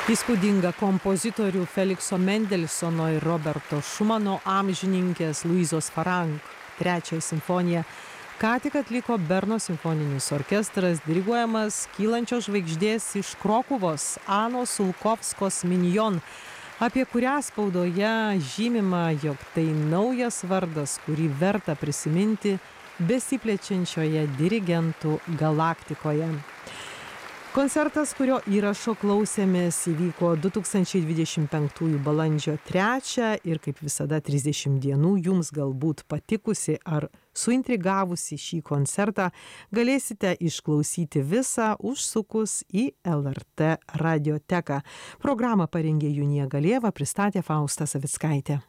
Įspūdinga kompozitorių Felikso Mendelsono ir Roberto Šumano amžininkės Luizos Farank trečiąją simfoniją ką tik atliko Berno simfoninis orkestras, diriguojamas kylančios žvaigždės iš Krokuvos Anos Sulkovskos Minjon, apie kurią spaudoje žymima, jog tai naujas vardas, kurį verta prisiminti besiplečiančioje dirigentų galaktikoje. Koncertas, kurio įrašo klausėmės, įvyko 2025 balandžio 3 ir kaip visada 30 dienų jums galbūt patikusi ar suintrigavusi šį koncertą galėsite išklausyti visą užsukus į LRT radioteką. Programą parengė Junija Galėva, pristatė Fausta Savickaitė.